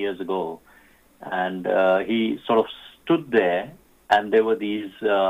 years ago, and he sort of stood there, and there were these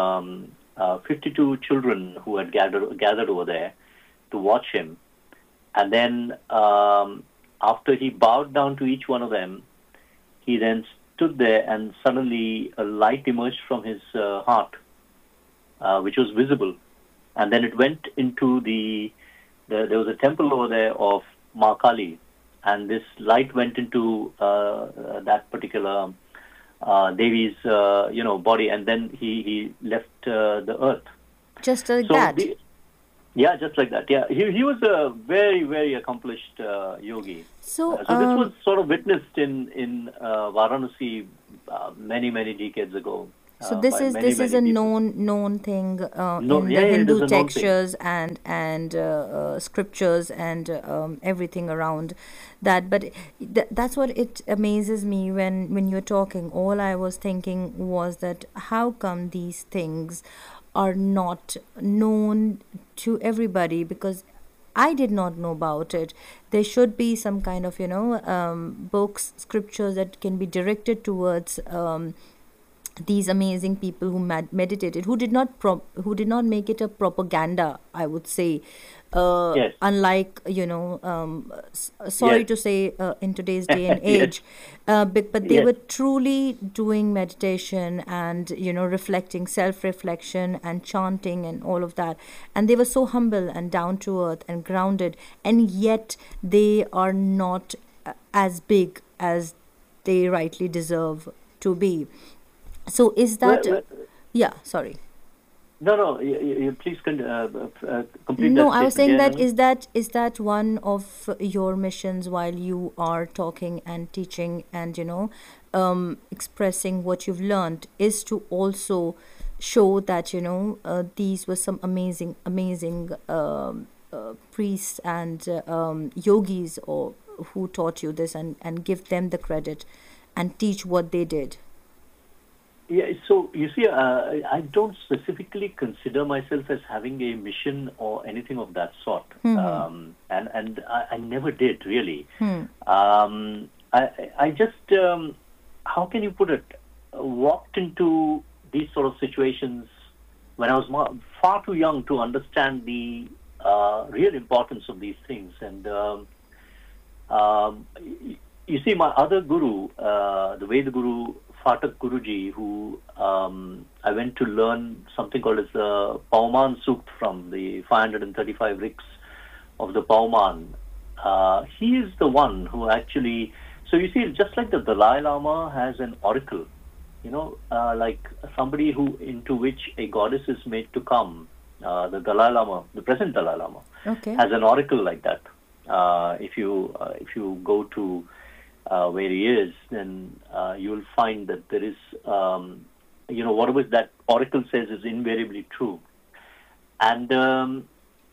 52 children who had gathered over there to watch him. And then after he bowed down to each one of them, he then stood there, and suddenly a light emerged from his heart, which was visible. And then it went into there was a temple over there of Ma Kali, and this light went into that particular Devi's, body, and then he left the earth. Just like that? Yeah, just like that. Yeah, he was a very, very accomplished yogi. So this was sort of witnessed in Varanasi many, many decades ago. So this is a known thing in the Hindu textures and scriptures and everything around that. But that's what it amazes me when you're talking. All I was thinking was that how come these things are not known to everybody, because I did not know about it. There should be some kind of books, scriptures that can be directed towards these amazing people who meditated, who did not make it a propaganda, I would say. Yes. Unlike sorry Yes. to say, in today's day and age, but they Yes. were truly doing meditation and reflecting, self-reflection and chanting and all of that, and they were so humble and down to earth and grounded, and yet they are not as big as they rightly deserve to be. So is that yeah, sorry. No, you please complete No, that I was saying statement. that is that one of your missions while you are talking and teaching and expressing what you've learned, is to also show that these were some amazing priests and yogis or who taught you this, and give them the credit and teach what they did. Yeah, so you see, I don't specifically consider myself as having a mission or anything of that sort, and I never did really. I just, how can you put it, walked into these sort of situations when I was far too young to understand the real importance of these things. And you see, my other guru, the Veda Guru, Phatak Guruji, who I went to learn something called as the Pauman Sukt from, the 535 riks of the Pauman. He is the one who actually, so you see, just like the Dalai Lama has an oracle, like somebody into which a goddess is made to come, the Dalai Lama, the present Dalai Lama, has an oracle like that. If you go to where he is, then you will find that there is, whatever that oracle says is invariably true. And the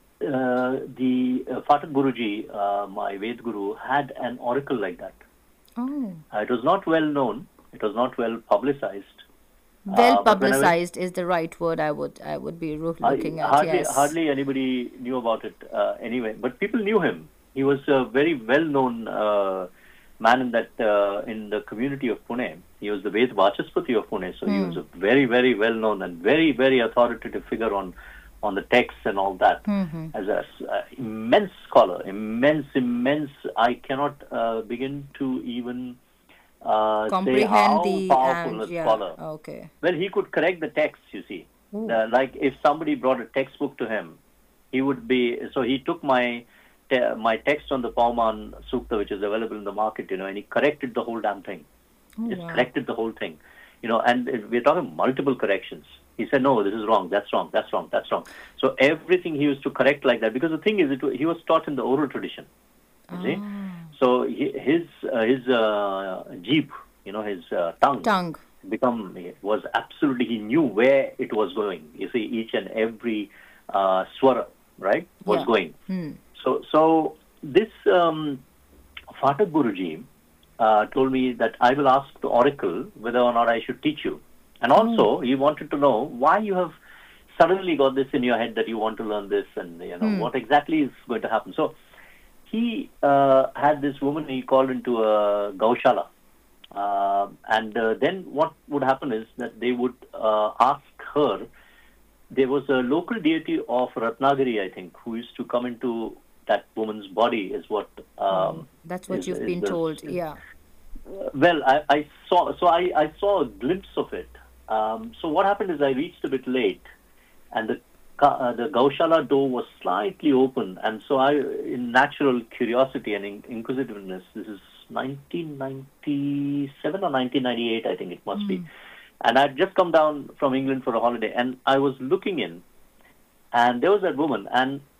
Phatak Guruji, my Ved Guru, had an oracle like that. Oh. It was not well known. It was not well publicized. Well publicized is the right word I would be looking at. Hardly anybody knew about it anyway, but people knew him. He was a very well-known man in the community of Pune. He was the Ved Vachaspati of Pune, so he was a very, very well-known and very, very authoritative figure on the texts and all that. As an immense scholar, immense. I cannot begin to even say how powerful a scholar. Okay. Well, he could correct the text, you see. Like if somebody brought a textbook to him, he would be, so he took my text on the Pauman Sukta, which is available in the market, and he corrected the whole damn thing. Corrected the whole thing, and we're talking multiple corrections. He said, no, this is wrong, that's wrong, that's wrong, that's wrong. So everything he used to correct like that, because the thing is, he was taught in the oral tradition, you see. So his jeep, his tongue was absolutely, he knew where it was going. You see, each and every swara, right, was going. So this Phatak Guruji told me that I will ask the oracle whether or not I should teach you. And also, he wanted to know why you have suddenly got this in your head that you want to learn this, and what exactly is going to happen. So he had this woman he called into a Gaushala, Then what would happen is that they would ask her. There was a local deity of Ratnagiri, I think, who used to come into that woman's body, is what. That's what you've been told, yeah. Well, I saw. So I saw a glimpse of it. So what happened is I reached a bit late, and the Gaushala door was slightly open, and so in natural curiosity and inquisitiveness, this is 1997 or 1998, I think it must be. And I'd just come down from England for a holiday, and I was looking in, and there was that woman, and